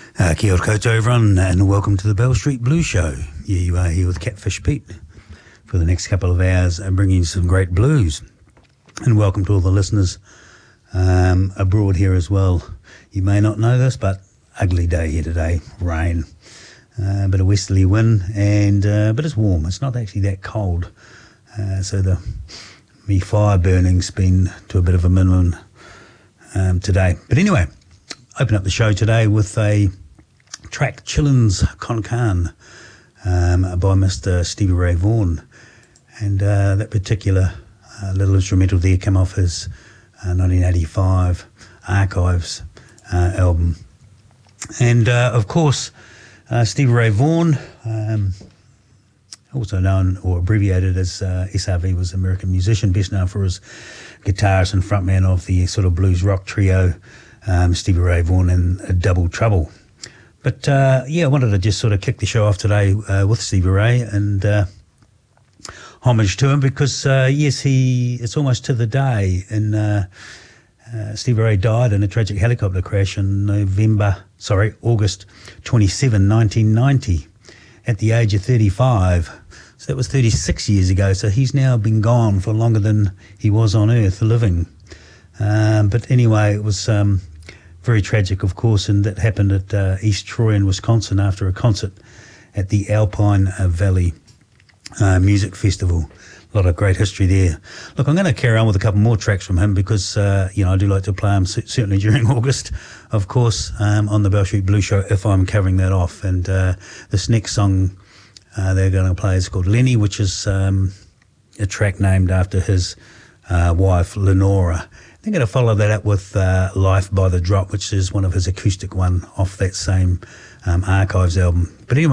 Kia ora koutou everyone, and welcome to the Bell Street Blues Show. Yeah, you are here with Catfish Pete for the next couple of hours and bringing you some great blues. And welcome to all the listeners abroad here as well. You may not know this, but ugly day here today, rain, a bit of westerly wind, and but it's warm. It's not actually that cold, so the fire burning's been to a bit of a minimum today. But anyway, open up the show today with a track, Chillins Con Carne, by Mr. Stevie Ray Vaughan. And that particular little instrumental there came off his 1985 Archives album. And of course, Stevie Ray Vaughan, also known or abbreviated as SRV, was an American musician, best known for his guitarist and frontman of the sort of blues rock trio, Stevie Ray Vaughan and Double Trouble. But I wanted to just sort of kick the show off today with Stevie Ray and homage to him because, it's almost to the day. And Stevie Ray died in a tragic helicopter crash on August 27, 1990, at the age of 35. So that was 36 years ago. So he's now been gone for longer than he was on Earth living. But anyway, it was very tragic, of course, and that happened at East Troy in Wisconsin after a concert at the Alpine Valley Music Festival. A lot of great history there. Look, I'm going to carry on with a couple more tracks from him because, I do like to play them certainly during August, of course, on the Bell Street Blues Show if I'm covering that off. And this next song they're going to play is called Lenny, which is a track named after his wife, Lenora. They're going to follow that up with Life by the Drop, which is one of his acoustic one off that same Archives album. But anyway,